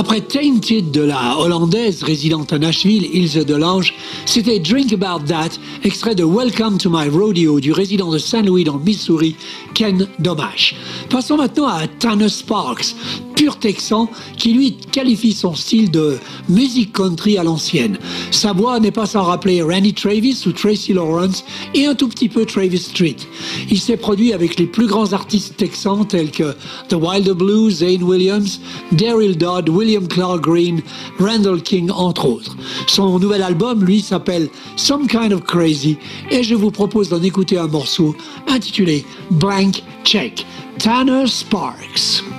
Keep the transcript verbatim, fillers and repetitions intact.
Après Tainted de la Hollandaise résidente à Nashville, Ilse Delange, c'était Drink About That, extrait de Welcome to My Rodeo du résident de Saint-Louis dans le Missouri, Ken Domash. Passons maintenant à Tanner Sparks, pur texan, qui lui qualifie son style de musique country à l'ancienne. Sa voix n'est pas sans rappeler Randy Travis ou Tracy Lawrence et un tout petit peu Travis Street. Il s'est produit avec les plus grands artistes texans tels que The Wilder Blues, Zane Williams, Daryl Dodd, William Clark Green, Randall King, entre autres. Son nouvel album, lui, s'appelle Some Kind of Crazy et je vous propose d'en écouter un morceau intitulé Blank Check. Tanner Sparks.